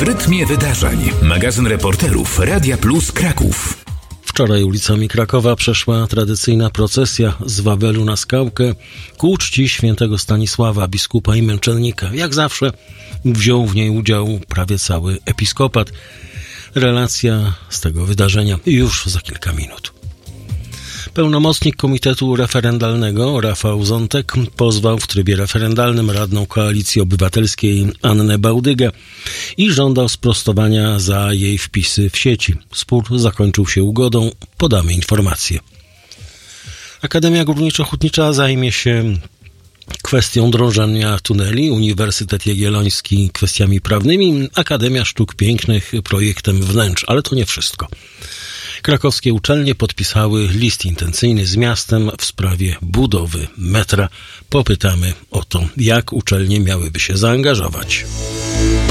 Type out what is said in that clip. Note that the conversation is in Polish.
W rytmie wydarzeń. Magazyn reporterów Radia Plus Kraków. Wczoraj ulicami Krakowa przeszła tradycyjna procesja z Wawelu na Skałkę ku czci świętego Stanisława, biskupa i męczennika. Jak zawsze wziął w niej udział prawie cały episkopat. Relacja z tego wydarzenia już za kilka minut. Pełnomocnik Komitetu Referendalnego Rafał Zątek pozwał w trybie referendalnym radną Koalicji Obywatelskiej Annę Bałdygę i żądał sprostowania za jej wpisy w sieci. Spór zakończył się ugodą. Podamy informacje. Akademia Górniczo-Hutnicza zajmie się kwestią drążenia tuneli, Uniwersytet Jagielloński kwestiami prawnymi, Akademia Sztuk Pięknych projektem wnętrz, ale to nie wszystko. Krakowskie uczelnie podpisały list intencyjny z miastem w sprawie budowy metra. Popytamy o to, jak uczelnie miałyby się zaangażować.